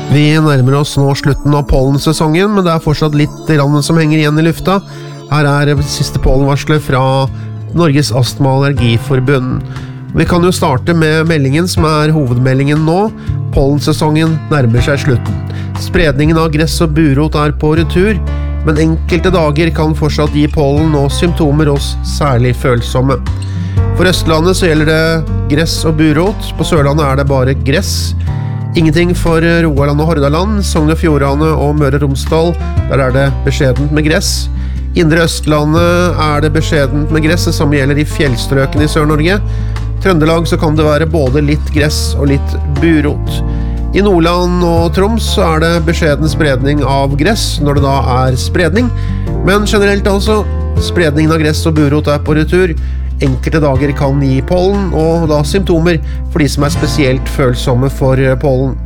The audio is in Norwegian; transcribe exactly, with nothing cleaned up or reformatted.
Vi nærmer oss nå slutten av pollensesongen, men det er fortsatt litt grann som henger igjen i lufta. Her er siste pollenvarsler fra Norges Astma- og Allergiforbund. Vi kan jo starte med meldingen som er hovedmeldingen nå. Pollensesongen nærmer seg slutten. Spredningen av gress og burot er på retur, men enkelte dager kan fortsatt gi pollen og symptomer hos særlig følsomme. For Østlandet så gjelder det gress og burot, på Sørlandet er det bare gress. Ingenting for Rogaland og Hordaland, Sogn og Fjordane og Møre og Romsdal, der er det beskjedent med gress. Indre Østlandet er det beskjedent med gress, som gjelder i fjellstrøkene i Sør-Norge. Trøndelag så kan det være både litt gress og litt burot. I Nordland og Troms så er det beskjeden spredning av gress når det da er spredning, men generelt altså, spredningen av gress og burot er på retur. Enkelte dager kan gi pollen, og da symptomer for de som er spesielt følsomme for pollen.